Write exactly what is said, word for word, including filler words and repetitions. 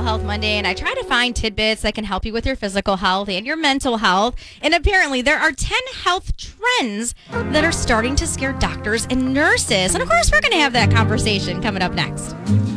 Health Monday, and I try to find tidbits that can help you with your physical health and your mental health. And apparently, there are ten health trends that are starting to scare doctors and nurses. And of course, we're going to have that conversation coming up next.